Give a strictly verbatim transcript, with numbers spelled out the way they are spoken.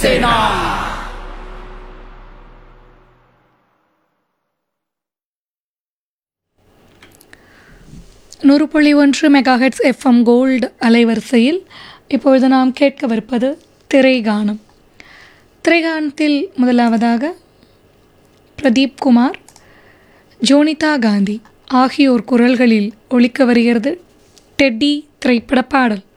சேனா. நூறு புள்ளி ஒன்று மெகாஹெட்ஸ் எஃப்எம் கோல்டு அலைவரிசையில் இப்பொழுது நாம் கேட்கவிருப்பது திரைகானம். திரைகானத்தில் முதலாவதாக பிரதீப் குமார், ஜோனிதா காந்தி ஆகியோர் குரல்களில் ஒலிக்க வருகிறது டெட்டி திரைப்பட பாடல்.